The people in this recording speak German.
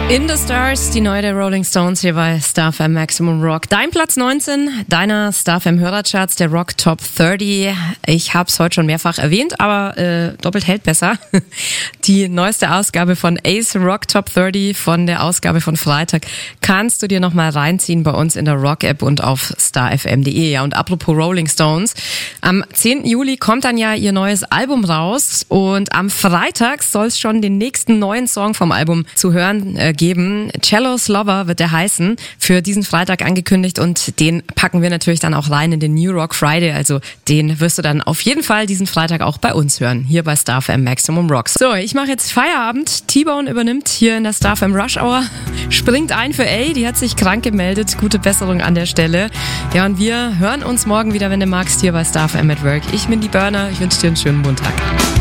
In the Stars, die neue der Rolling Stones hier bei Star FM Maximum Rock. Dein Platz 19 deiner Star FM Hörercharts, der Rock Top 30. Ich habe es heute schon mehrfach erwähnt, aber doppelt hält besser. Die neueste Ausgabe von Ace Rock Top 30 von der Ausgabe von Freitag kannst du dir nochmal reinziehen bei uns in der Rock-App und auf starfm.de. Ja, und apropos Rolling Stones, am 10. Juli kommt dann ja ihr neues Album raus und am Freitag soll es schon den nächsten neuen Song vom Album zu hören geben. Cello's Lover wird der heißen, für diesen Freitag angekündigt und den packen wir natürlich dann auch rein in den New Rock Friday, also den wirst du dann auf jeden Fall diesen Freitag auch bei uns hören, hier bei Star FM Maximum Rocks. So, ich mache jetzt Feierabend, T-Bone übernimmt hier in der Star FM Rush Hour, springt ein für A, die hat sich krank gemeldet, gute Besserung an der Stelle. Ja, und wir hören uns morgen wieder, wenn du magst, hier bei Star FM at Work. Ich bin die Burner, ich wünsche dir einen schönen Montag.